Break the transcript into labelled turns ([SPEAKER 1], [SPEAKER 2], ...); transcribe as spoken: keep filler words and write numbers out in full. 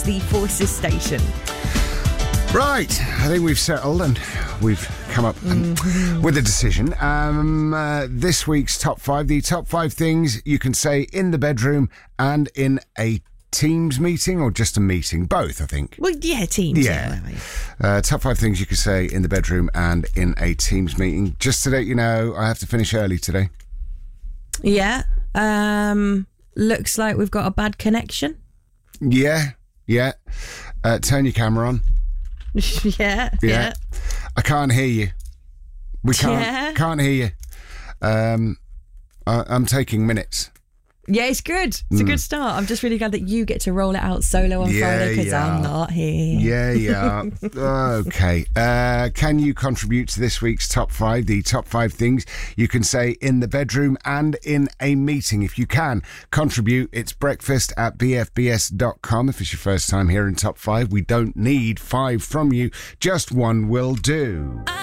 [SPEAKER 1] The Forces Station.
[SPEAKER 2] Right, I think we've settled and we've come up mm-hmm. with a decision. Um, uh, this week's top five, the top five things you can say in the bedroom and in a Teams meeting, or just a meeting? Both, I think.
[SPEAKER 1] Well, yeah, Teams.
[SPEAKER 2] Yeah. Uh, top five things you can say in the bedroom and in a Teams meeting. Just to let you know, I have to finish early today.
[SPEAKER 1] Yeah. Um, looks like we've got a bad connection.
[SPEAKER 2] Yeah, yeah. Uh, turn your camera on.
[SPEAKER 1] yeah, yeah,
[SPEAKER 2] yeah. I can't hear you. We can't, yeah. can't hear you. Um, I, I'm taking minutes.
[SPEAKER 1] Yeah, it's good. It's mm. a good start. I'm just really glad that you get to roll it out solo on
[SPEAKER 2] yeah,
[SPEAKER 1] Friday because
[SPEAKER 2] yeah.
[SPEAKER 1] I'm not here.
[SPEAKER 2] Yeah, yeah. Okay. Uh, can you contribute to this week's top five? The top five things you can say in the bedroom and in a meeting. If you can contribute, it's breakfast at b f b s dot com. If it's your first time here in top five, we don't need five from you. Just one will do.